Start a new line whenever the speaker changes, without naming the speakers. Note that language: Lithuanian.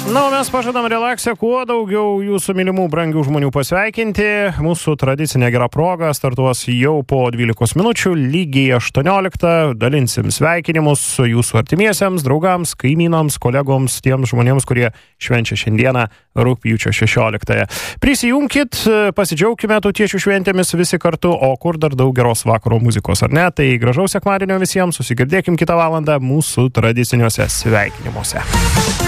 Na, o mes pažadam relaksę kuo daugiau jūsų mylimų brangių žmonių pasveikinti. Mūsų tradicinė gera proga startuos jau po 12 minučių, lygiai 18. Dalinsim sveikinimus su jūsų artimiesiems, draugams, kaimynams, kolegoms, tiems žmonėms, kurie švenčia šiandieną rugpjūčio 16. Prisijunkit, pasidžiaugkime tautiečių šventėmis visi kartu, o kur dar daug geros vakaro muzikos, ar ne? Tai gražaus sekmadienio visiems, susigirdėkim kitą valandą mūsų tradiciniuose sveikinimuose.